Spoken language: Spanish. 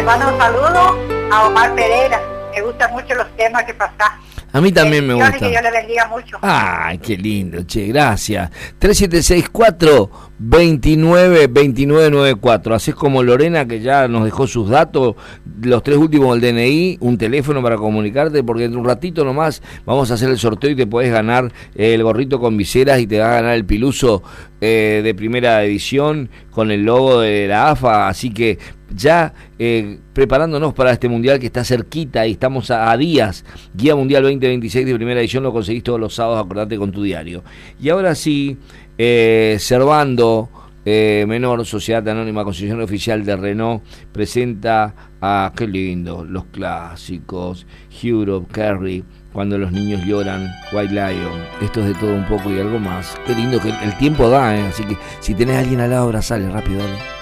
mando un saludo a Omar Pereira. Me gustan mucho los temas que pasás. A mí también me gusta. Que Dios le bendiga mucho. Ay, qué lindo, che, gracias. 3764-292994. Así es como Lorena, que ya nos dejó sus datos, los 3 últimos del DNI, un teléfono para comunicarte, porque en un ratito nomás vamos a hacer el sorteo y te podés ganar el gorrito con viseras y te vas a ganar el piluso de primera edición con el logo de la AFA. Así que ya preparándonos para este mundial que está cerquita y estamos a días. Guía Mundial 2026 de primera edición, lo conseguís todos los sábados, acordate, con tu diario. Y ahora sí, Servando Menor, Sociedad Anónima, concesionaria oficial de Renault, presenta a, qué lindo, los clásicos, Europe, Kerry, Cuando los niños lloran, White Lion. Esto es de todo un poco y algo más. Qué lindo que el tiempo da, así que si tenés a alguien al lado, abrazale rápido, dale.